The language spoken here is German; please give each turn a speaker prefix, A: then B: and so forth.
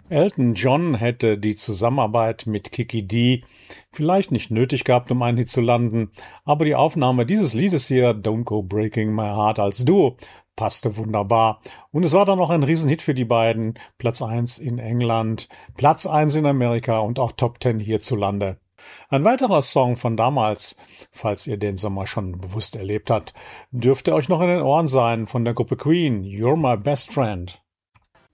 A: Elton John hätte die Zusammenarbeit mit Kiki Dee vielleicht nicht nötig gehabt, um einen Hit zu landen, aber die Aufnahme dieses Liedes hier, Don't Go Breaking My Heart als Duo, passte wunderbar. Und es war dann noch ein Riesenhit für die beiden. Platz 1 in England, Platz 1 in Amerika und auch Top 10 hierzulande. Ein weiterer Song von damals, falls ihr den Sommer schon bewusst erlebt habt, dürfte euch noch in den Ohren sein von der Gruppe Queen, You're My Best Friend.